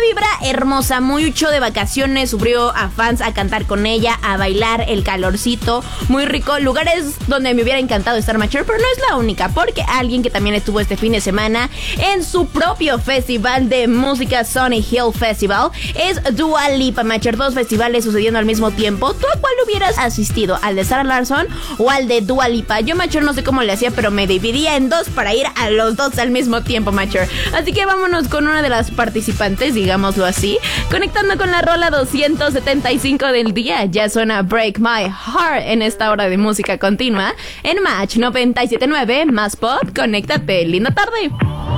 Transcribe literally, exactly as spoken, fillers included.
vibra hermosa, mucho de vacaciones, subió a fans a cantar con ella, a bailar, el calorcito, muy rico. Lugares donde me hubiera encantado estar, Macher, pero no es la única, porque alguien que también estuvo este fin de semana en su propio festival de música, Sunny Hill Festival, es Dua Lipa, Macher. Dos festivales sucediendo al mismo tiempo. ¿Tú a cuál hubieras asistido? ¿Al de Sarah Larsson o al de Dua Lipa? Yo, Macher, no sé cómo le hacía, pero me dividía en dos para ir a los dos al mismo tiempo, Macher. Así que vámonos con una de las participantes, digámoslo así, conectando con la rola doscientos setenta y cinco del día. Ya suena Break My Heart en esta hora de música continua en Match noventa y siete punto nueve, más pop. Conéctate, linda tarde.